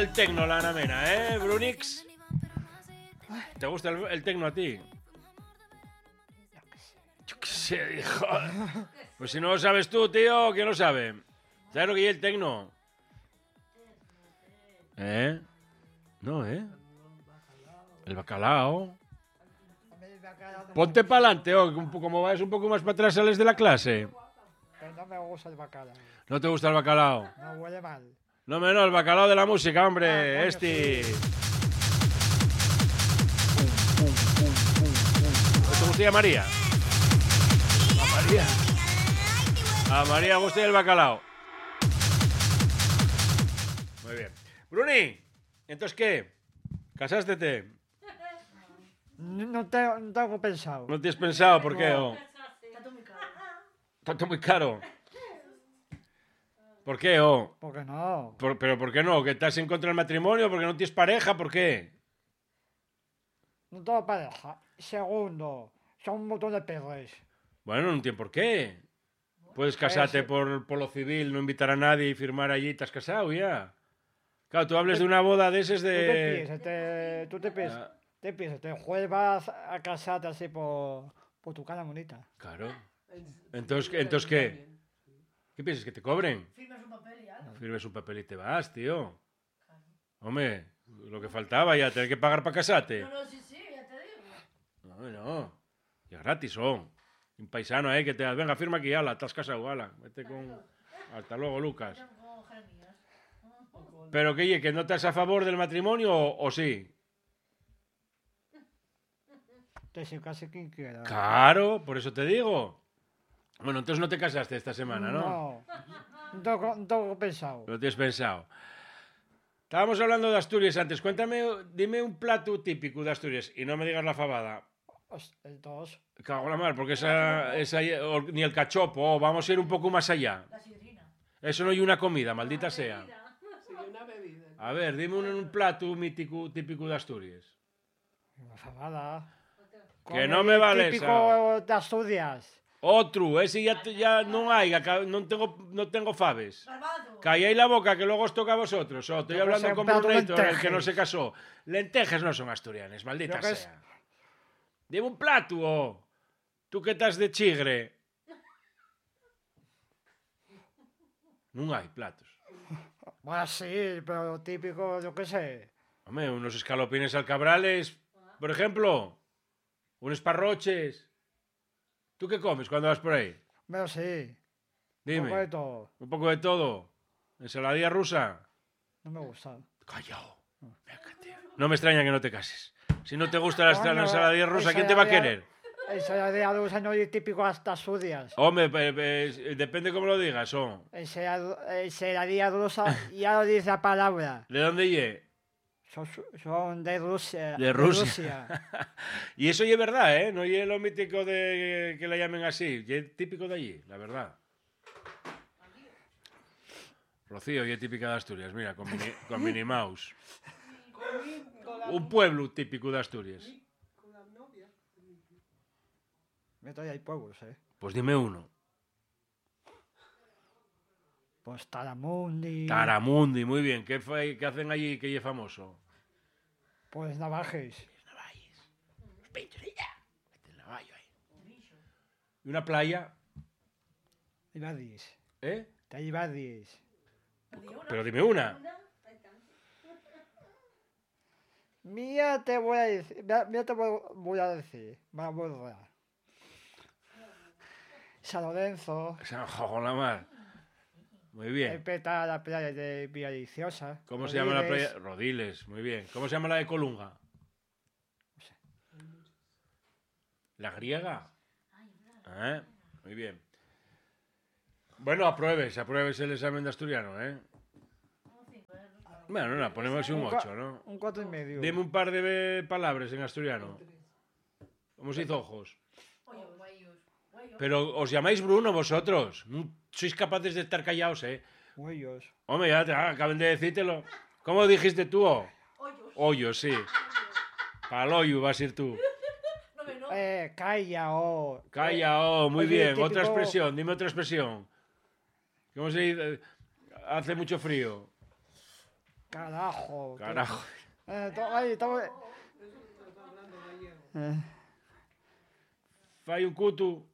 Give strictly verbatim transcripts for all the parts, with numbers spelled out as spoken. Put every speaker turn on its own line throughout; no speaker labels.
el tecno, la Anamena, ¿eh, Brunix? ¿Te gusta el, el tecno a ti? Yo qué sé, hijo. Pues si no lo sabes tú, tío, ¿quién lo sabe? ¿Sabes lo que es el tecno? ¿Eh? No, ¿eh? El bacalao. Ponte para adelante, oh, como vas un poco más para atrás, sales de la clase.
Pero no me gusta el bacalao.
¿No te gusta el bacalao?
No huele mal.
No menos, el bacalao de la música, hombre.
Ah, coño,
este.
sí.
Pum, pum, pum, pum. ¿Te gustaría María? A María. A María gustaría el bacalao. Muy bien. Bruni, ¿entonces qué? ¿Casástete?
No, no tengo, no tengo pensado.
¿No tienes pensado? ¿Por qué?
No.
Oh? Está todo muy caro. ¿Por qué? Oh?
¿Por qué no?
Por, ¿Pero por qué no? ¿Que estás en contra del matrimonio? ¿Porque no tienes pareja? ¿Por qué?
No tengo pareja. Segundo, son un montón de perros.
Bueno, no entiendo por qué. Puedes casarte
Eso.
por, por lo civil, no invitar a nadie y firmar allí y te has casado ya. Claro, tú hables de una boda de esas
Tú te
de...
piensas, te, tú te piensas,
Ah,
te piensas, te juegas a casarte así por, por tu cara bonita.
claro. Entonces, ¿entonces qué? ¿Qué piensas? ¿Que te cobren?
Firmas un papel y algo.
Firmes un papel y te vas, tío. Hombre, lo que faltaba ya, tener que pagar para casarte.
No, no, sí, sí, ya te digo.
No, no. Ya gratis son. Un paisano ahí que te... Venga, firma aquí, ala, te has casado, ala. Vete con... Hasta luego, Lucas.
Con Jeremías.
¿Pero qué, que no estás a favor del matrimonio o, o sí?
Te si casi quien quiera.
Claro, por eso te digo. Bueno, entonces no te casaste esta semana, ¿no?
No, no tengo, no tengo pensado.
Lo tienes pensado. Estábamos hablando de Asturias antes. Cuéntame, dime un plato típico de Asturias y no me digas la fabada.
Os- el dos.
Cago en la mar, porque esa, esa o- ni el cachopo, oh, vamos a ir un poco más allá.
La sidrina.
Eso no hay una comida, maldita sea.
Sí, una bebida.
A ver, dime un, un plato mítico típico de Asturias.
La fabada.
Que no me vale
Típico de Asturias.
Otro, ese ya, ya no hay, acá no tengo, no tengo faves.
Garbanzo.
Calláis la boca, que luego os toca a vosotros. Oh, estoy
Yo que
hablando
sé,
con
plato
Brunito, el que no
lentejas.
se casó. Lentejas no son asturianes, maldita
Yo que
sea. Dime un plato, oh. Tú que estás de chigre. No hay platos.
Bueno, sí, pero típico, yo qué sé.
Hombre, unos escalopines alcabrales, por ejemplo. Unos parroches. ¿Tú qué comes cuando vas por ahí?
Pero sí.
Dime.
Un poco de todo.
Un poco de todo. Ensaladilla rusa.
No me gusta.
Callao. No me extraña que no te cases. Si no te gusta la,
Coño,
la ensaladilla rusa, ¿quién te va a
ensaladilla-
querer?
Ensaladilla rusa no es típico hasta Asturias.
Hombre, pe- pe- depende cómo lo digas, oh.
Ensalad- Ensaladilla rusa, ya lo dice la palabra.
¿De dónde ye?
Son, son de Rusia.
De Rusia. Y eso es verdad, ¿eh? No es lo mítico de que la llamen así. Es típico de allí, la verdad. Rocío, y es típica de Asturias, mira, con, mini, con Minnie Mouse.
Con la,
Un pueblo típico de Asturias.
con la novia.
Me trae hay pueblos, eh.
Pues dime uno.
Pues Taramundi.
Taramundi, muy bien. ¿Qué, fue- qué hacen allí que es famoso?
Pues Navajes.
Navalles. Los pechos y ya. Mete el navallo ahí. ¿Y una playa?
Ibadis.
¿Eh?
Te hay Ibadis.
Pero dime una.
Mira te voy a decir. Mira, mira te voy, voy a decir. Me la voy a borrar. San Lorenzo.
San Jojo la mar. Muy
Ahí
bien.
peta la playa de Villadeliciosa.
¿Cómo se llama la
Rodiles.
playa? Rodiles, muy bien. ¿Cómo se llama la de Colunga? ¿La griega? ¿Eh? Muy bien. Bueno, apruebes, apruebes el examen de asturiano, ¿eh? Bueno, no, ponemos así un
Un cua-
ocho, ¿no?
Un cuatro y medio.
Dime un par de palabras en asturiano. ¿Cómo se hizo ojos? Pero os llamáis Bruno vosotros. No sois capaces de estar callados, ¿eh?
Huellos.
Hombre, ya te, ah, acaben de decírtelo. ¿Cómo dijiste tú? Oh? Hoyo, sí. Paloyo vas a ir tú.
Eh, calla, oh.
Calla, oh, muy
Oye,
bien.
típico-
Otra expresión, dime otra expresión. ¿Cómo se dice? Hace mucho frío.
Carajo.
Carajo.
Eh, to- ahí, estamos... Eh,
Fai un cutu.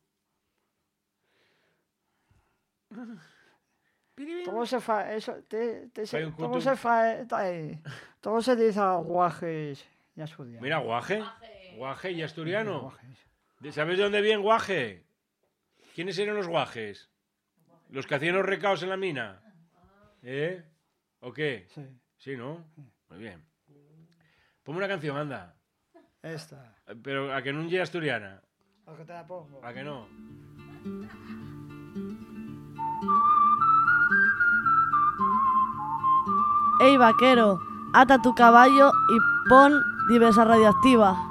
¿Cómo se fa eso? Te, te,
Fai un
¿Cómo
cutu.
se fa eh, ¿Cómo se dice guajes y asturiano?
Mira, guaje. Guaje y asturiano.
Guajes.
¿De- ¿Sabes de dónde viene guaje? ¿Quiénes eran los guajes? Los que hacían los recaos en la mina. ¿Eh? ¿O qué?
Sí,
Sí, ¿no? Muy bien. Ponme una canción, anda.
esta.
Pero a que no llegue asturiana.
¿A que te la pongo?
¿A que no?
Ey, vaquero, ata tu caballo y pon diversa radioactiva.